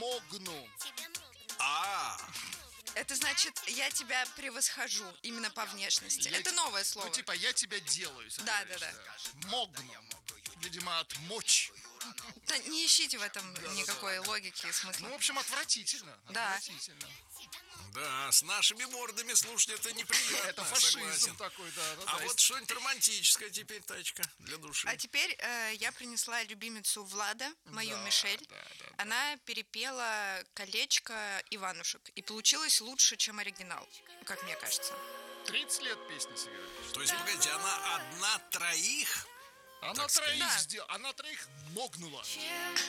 могну. А, Это значит, я тебя превосхожу именно по внешности. Это новое слово. Ну, типа, я тебя делаю. если Да, ты да, говоришь, Могну. Видимо, от мочь. Да, не ищите в этом никакой логики и Ну, смысла. в общем, отвратительно. Да. Отвратительно. да, с нашими мордами слушать это неприятно. Это фашизм согласен. такой, да. А вот что-нибудь романтическое теперь, Тачка, для души. А теперь я принесла любимицу Влада, мою Да, Мишель. да, да, да. Она перепела колечко Иванушек. И получилось лучше, чем оригинал, как мне кажется. 30 лет песни себе пишет. То есть, погодите, она одна троих? Она так сказать. троих Да. сделала. Она троих могнула.